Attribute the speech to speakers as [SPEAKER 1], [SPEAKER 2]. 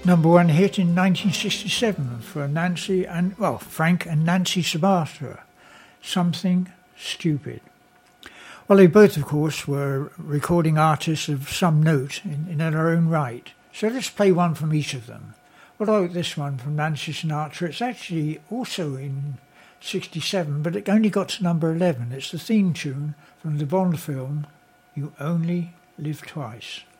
[SPEAKER 1] Number one hit in 1967 for Frank and Nancy Sinatra, Something Stupid. Well, they both, of course, were recording artists of some note in their own right. So let's play one from each of them. Well, I like this one from Nancy Sinatra. It's actually also in 67, but it only got to number 11. It's the theme tune from the Bond film, You Only Live Twice.